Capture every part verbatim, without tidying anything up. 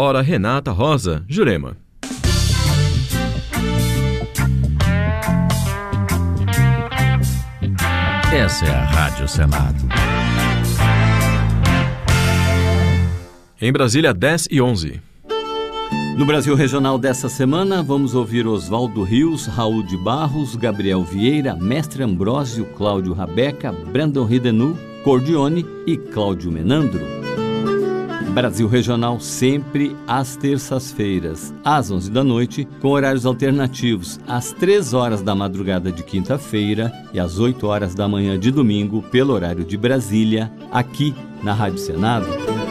hora, Renata Rosa. Jurema. Essa é a Rádio Senado. Em Brasília, dez e onze. No Brasil Regional dessa semana, vamos ouvir Oswaldo Rios, Raul de Barros, Gabriel Vieira, Mestre Ambrósio, Cláudio Rabeca, Brandon Ridenu, Cordione e Cláudio Menandro. Brasil Regional sempre às terças-feiras, às onze da noite, com horários alternativos, às três horas da madrugada de quinta-feira e às oito horas da manhã de domingo, pelo horário de Brasília, aqui na Rádio Senado.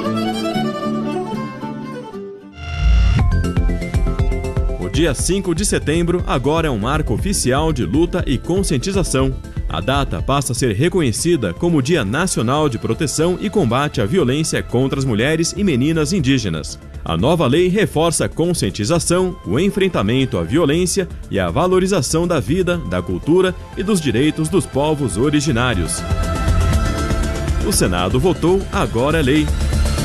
Dia cinco de setembro agora é um marco oficial de luta e conscientização. A data passa a ser reconhecida como Dia Nacional de Proteção e Combate à Violência contra as Mulheres e Meninas Indígenas. A nova lei reforça a conscientização, o enfrentamento à violência e a valorização da vida, da cultura e dos direitos dos povos originários. O Senado votou, agora é lei.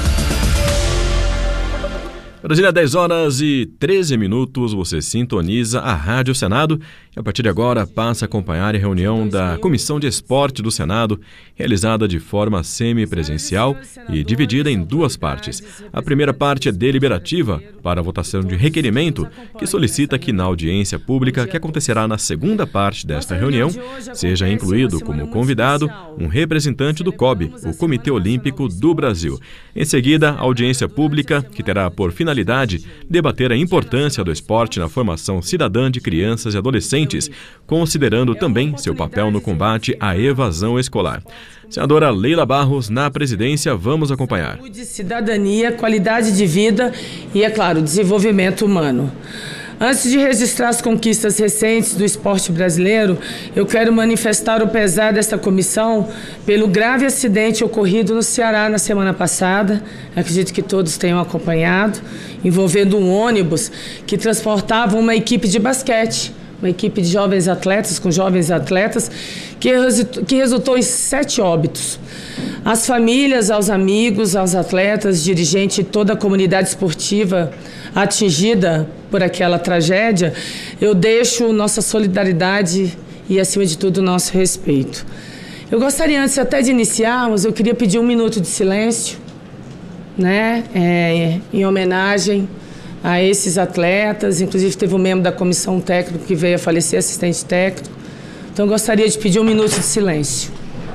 Brasília, dez horas e treze minutos, você sintoniza a Rádio Senado e a partir de agora passa a acompanhar a reunião da Comissão de Esporte do Senado, realizada de forma semipresencial e dividida em duas partes. A primeira parte é deliberativa para a votação de requerimento, que solicita que na audiência pública que acontecerá na segunda parte desta reunião, seja incluído como convidado um representante do C O B, o Comitê Olímpico do Brasil. Em seguida, a audiência pública, que terá por finalidade debater a importância do esporte na formação cidadã de crianças e adolescentes, considerando também seu papel no combate à evasão escolar. Senadora Leila Barros, na presidência, vamos acompanhar. Cidadania, qualidade de vida e, é claro, desenvolvimento humano. Antes de registrar as conquistas recentes do esporte brasileiro, eu quero manifestar o pesar desta comissão pelo grave acidente ocorrido no Ceará na semana passada, acredito que todos tenham acompanhado, envolvendo um ônibus que transportava uma equipe de basquete, uma equipe de jovens atletas, com jovens atletas, que resultou, que resultou em sete óbitos. Às famílias, aos amigos, aos atletas, dirigentes e toda a comunidade esportiva atingida por aquela tragédia, eu deixo nossa solidariedade e, acima de tudo, nosso respeito. Eu gostaria, antes até de iniciarmos, eu queria pedir um minuto de silêncio, né, é, em homenagem a esses atletas. Inclusive, teve um membro da comissão técnica que veio a falecer, assistente técnico. Então, eu gostaria de pedir um minuto de silêncio.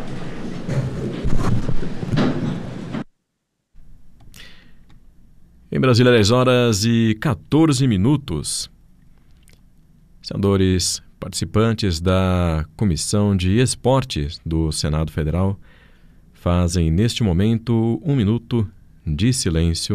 Em Brasília, dez horas e quatorze minutos. Senadores participantes da Comissão de Esportes do Senado Federal fazem, neste momento, um minuto de silêncio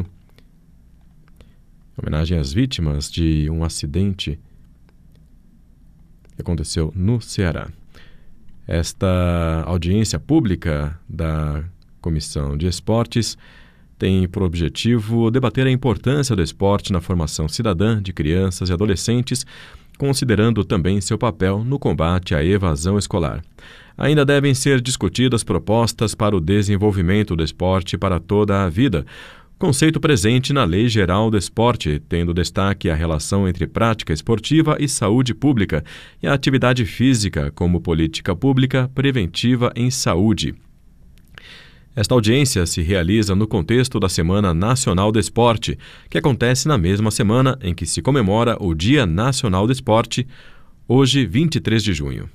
em homenagem às vítimas de um acidente que aconteceu no Ceará. Esta audiência pública da Comissão de Esportes tem por objetivo debater a importância do esporte na formação cidadã de crianças e adolescentes, considerando também seu papel no combate à evasão escolar. Ainda devem ser discutidas propostas para o desenvolvimento do esporte para toda a vida, conceito presente na Lei Geral do Esporte, tendo destaque a relação entre prática esportiva e saúde pública e a atividade física como política pública preventiva em saúde. Esta audiência se realiza no contexto da Semana Nacional do Esporte, que acontece na mesma semana em que se comemora o Dia Nacional do Esporte, hoje, vinte e três de junho.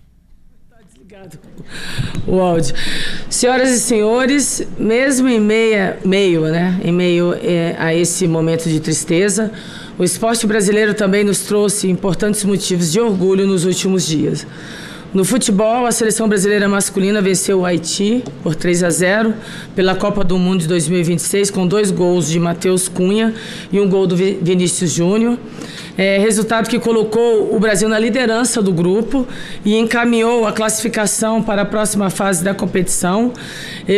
O áudio. Senhoras e senhores, mesmo em meia, meio, né, em meio é, a esse momento de tristeza, o esporte brasileiro também nos trouxe importantes motivos de orgulho nos últimos dias. No futebol, a seleção brasileira masculina venceu o Haiti por três a zero pela Copa do Mundo de dois mil e vinte e seis, com dois gols de Matheus Cunha e um gol do Vinícius Júnior. É, resultado que colocou o Brasil na liderança do grupo e encaminhou a classificação para a próxima fase da competição.